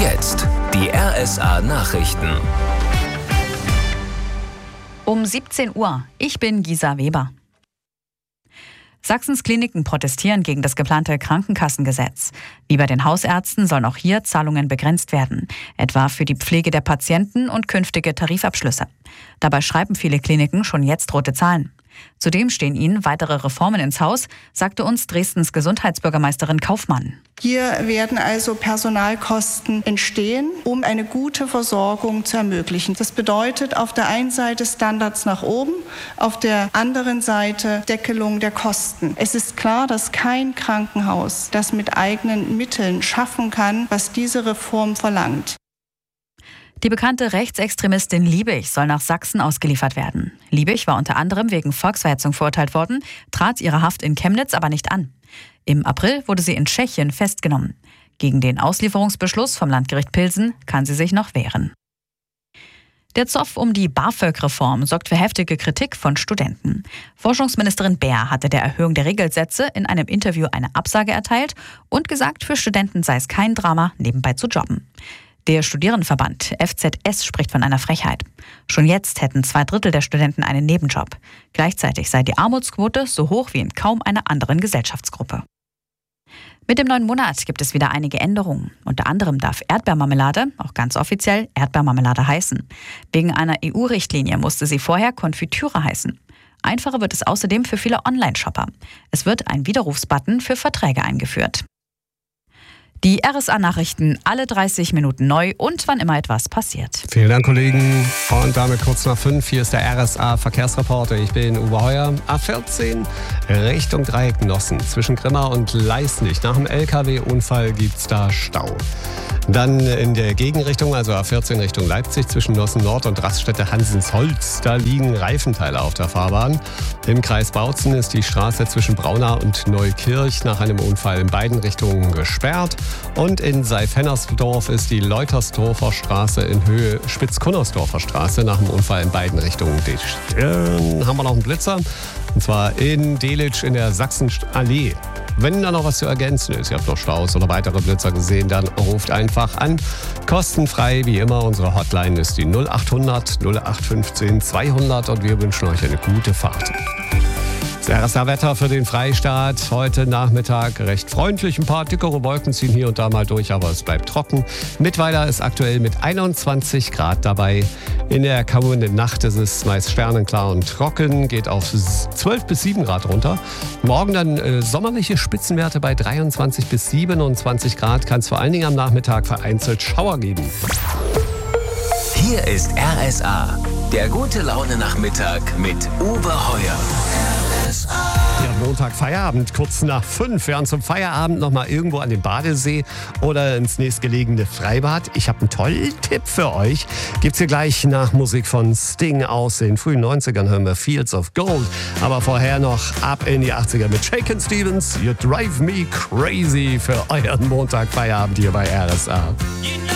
Jetzt die RSA-Nachrichten. Um 17 Uhr. Ich bin Gisa Weber. Sachsens Kliniken protestieren gegen das geplante Krankenkassengesetz. Wie bei den Hausärzten sollen auch hier Zahlungen begrenzt werden, etwa für die Pflege der Patienten und künftige Tarifabschlüsse. Dabei schreiben viele Kliniken schon jetzt rote Zahlen. Zudem stehen ihnen weitere Reformen ins Haus, sagte uns Dresdens Gesundheitsbürgermeisterin Kaufmann. Hier werden also Personalkosten entstehen, um eine gute Versorgung zu ermöglichen. Das bedeutet auf der einen Seite Standards nach oben, auf der anderen Seite Deckelung der Kosten. Es ist klar, dass kein Krankenhaus das mit eigenen Mitteln schaffen kann, was diese Reform verlangt. Die bekannte Rechtsextremistin Liebig soll nach Sachsen ausgeliefert werden. Liebig war unter anderem wegen Volksverhetzung verurteilt worden, trat ihre Haft in Chemnitz aber nicht an. Im April wurde sie in Tschechien festgenommen. Gegen den Auslieferungsbeschluss vom Landgericht Pilsen kann sie sich noch wehren. Der Zoff um die BAföG-Reform sorgt für heftige Kritik von Studenten. Forschungsministerin Baer hatte der Erhöhung der Regelsätze in einem Interview eine Absage erteilt und gesagt, für Studenten sei es kein Drama, nebenbei zu jobben. Der Studierendenverband FZS spricht von einer Frechheit. Schon jetzt hätten 2/3 der Studenten einen Nebenjob. Gleichzeitig sei die Armutsquote so hoch wie in kaum einer anderen Gesellschaftsgruppe. Mit dem neuen Monat gibt es wieder einige Änderungen. Unter anderem darf Erdbeermarmelade, auch ganz offiziell, Erdbeermarmelade heißen. Wegen einer EU-Richtlinie musste sie vorher Konfitüre heißen. Einfacher wird es außerdem für viele Online-Shopper. Es wird ein Widerrufsbutton für Verträge eingeführt. Die RSA-Nachrichten alle 30 Minuten neu und wann immer etwas passiert. Vielen Dank, Kollegen. Und damit kurz nach 5. Hier ist der RSA-Verkehrsreporter. Ich bin Uwe Heuer. A14 Richtung Dreieck Nossen zwischen Grimma und Leisnig. Nach dem LKW-Unfall gibt's da Stau. Dann in der Gegenrichtung, also A14 Richtung Leipzig zwischen Nossen Nord und Raststätte Hansensholz. Da liegen Reifenteile auf der Fahrbahn. Im Kreis Bautzen ist die Straße zwischen Braunau und Neukirch nach einem Unfall in beiden Richtungen gesperrt. Und in Seif-Hennersdorf ist die Leutersdorfer Straße in Höhe Spitz-Kunnersdorfer Straße nach dem Unfall in beiden Richtungen dicht. Dann haben wir noch einen Blitzer, und zwar in Delitzsch in der Sachsenallee. Wenn da noch was zu ergänzen ist, ihr habt noch Staus oder weitere Blitzer gesehen, dann ruft einfach an. Kostenfrei wie immer. Unsere Hotline ist die 0800 0815 200 und wir wünschen euch eine gute Fahrt. Das RSA-Wetter für den Freistaat. Heute Nachmittag recht freundlich. Ein paar dickere Wolken ziehen hier und da mal durch, aber es bleibt trocken. Mittweiler ist aktuell mit 21 Grad dabei. In der kommenden Nacht ist es meist sternenklar und trocken, geht auf 12 bis 7 Grad runter. Morgen dann sommerliche Spitzenwerte bei 23 bis 27 Grad. Kann es vor allen Dingen am Nachmittag vereinzelt Schauer geben. Hier ist RSA, der gute Laune-Nachmittag mit Uwe Heuer. Ja, Montag Feierabend, kurz nach 5. Wir fahren zum Feierabend nochmal irgendwo an den Badesee oder ins nächstgelegene Freibad. Ich habe einen tollen Tipp für euch. Gibt's hier gleich nach Musik von Sting aus den frühen 90ern, hören wir Fields of Gold. Aber vorher noch ab in die 80er mit Shakin' Stevens. You Drive Me Crazy für euren Montag Feierabend hier bei RSA.